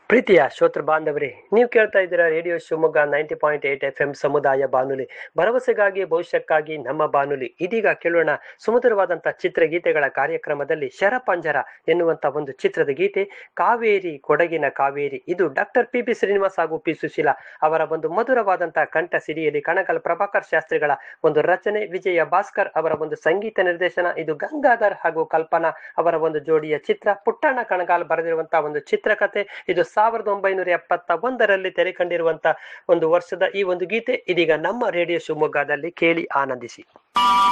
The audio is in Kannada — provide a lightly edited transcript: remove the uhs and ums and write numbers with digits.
ಪ್ರೀತಿಯ ಶ್ರೋತೃ ಬಾಂಧವರೇ, ನೀವು ಕೇಳ್ತಾ ಇದ್ದೀರಾ ರೇಡಿಯೋ ಶಿವಮೊಗ್ಗ 90.8 FM ಸಮುದಾಯ ಬಾನುಲಿ. ಭರವಸೆಗಾಗಿ ಭವಿಷ್ಯಕ್ಕಾಗಿ ನಮ್ಮ ಬಾನುಲಿ. ಇದೀಗ ಕೇಳೋಣ ಸುಮಧುರವಾದಂತಹ ಚಿತ್ರಗೀತೆಗಳ ಕಾರ್ಯಕ್ರಮದಲ್ಲಿ ಶರಪಂಜರ ಎನ್ನುವಂತ ಒಂದು ಚಿತ್ರದ ಗೀತೆ. ಕಾವೇರಿ ಕೊಡಗಿನ ಕಾವೇರಿ, ಇದು ಡಾಕ್ಟರ್ ಪಿ ಶ್ರೀನಿವಾಸ್ ಹಾಗೂ ಪಿ ಸುಶೀಲಾ ಅವರ ಒಂದು ಮಧುರವಾದಂತಹ ಕಂಠ ಸಿರಿಯಲ್ಲಿ ಕಣಗಲ್ ಪ್ರಭಾಕರ್ ಶಾಸ್ತ್ರಿಗಳ ಒಂದು ರಚನೆ, ವಿಜಯ ಭಾಸ್ಕರ್ ಅವರ ಒಂದು ಸಂಗೀತ ನಿರ್ದೇಶನ. ಇದು ಗಂಗಾಧರ್ ಹಾಗೂ ಕಲ್ಪನಾ ಅವರ ಒಂದು ಜೋಡಿಯ ಚಿತ್ರ. ಪುಟ್ಟಣ್ಣ ಕಣಗಾಲ್ ಬರೆದಿರುವಂತಹ ಒಂದು ಚಿತ್ರಕಥೆ. ಇದು 1971ರಲ್ಲಿ ತೆರೆ ಕಂಡಿರುವಂತಹ ಒಂದು ವರ್ಷದ ಈ ಒಂದು ಗೀತೆ ಇದೀಗ ನಮ್ಮ ರೇಡಿಯೋ ಶಿವಮೊಗ್ಗದಲ್ಲಿ ಕೇಳಿ ಆನಂದಿಸಿ.